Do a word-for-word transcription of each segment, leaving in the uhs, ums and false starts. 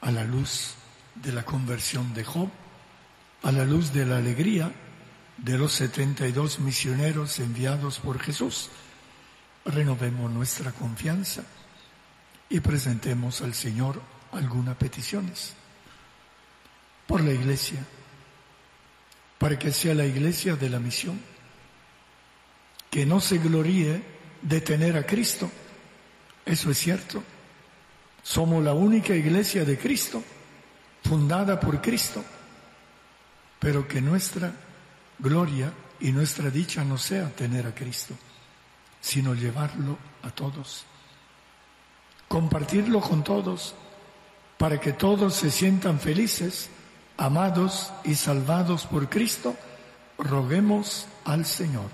a la luz de la conversión de Job, a la luz de la alegría de los setenta y dos misioneros enviados por Jesús, renovemos nuestra confianza y presentemos al Señor algunas peticiones por la Iglesia, para que sea la Iglesia de la misión, que no se gloríe de tener a Cristo. Eso es cierto. Somos la única Iglesia de Cristo, fundada por Cristo, pero que nuestra gloria y nuestra dicha no sea tener a Cristo, sino llevarlo a todos, compartirlo con todos, para que todos se sientan felices, amados y salvados por Cristo. Roguemos al Señor.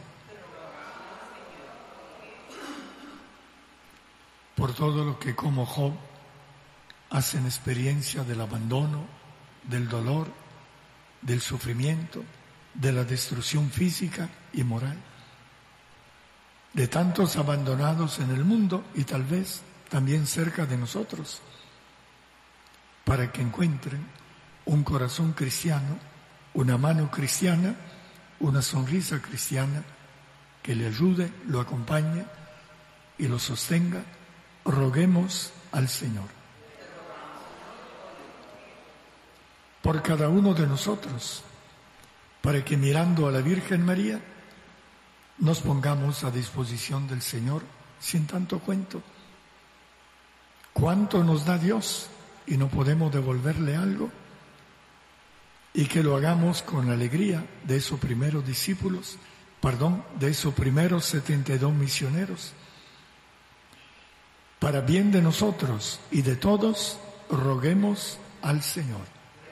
Por todo lo que como Job hacen experiencia del abandono, del dolor, del sufrimiento, de la destrucción física y moral, de tantos abandonados en el mundo y tal vez también cerca de nosotros, para que encuentren un corazón cristiano, una mano cristiana, una sonrisa cristiana que le ayude, lo acompañe y lo sostenga. Roguemos al Señor. Por cada uno de nosotros, para que mirando a la Virgen María, nos pongamos a disposición del Señor sin tanto cuento. ¿Cuánto nos da Dios y no podemos devolverle algo? Y que lo hagamos con la alegría de esos primeros discípulos, perdón, de esos primeros setenta y dos misioneros. Para bien de nosotros y de todos, roguemos al Señor.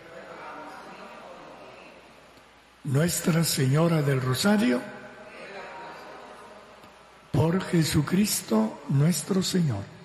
Nuestra Señora del Rosario, por Jesucristo nuestro Señor.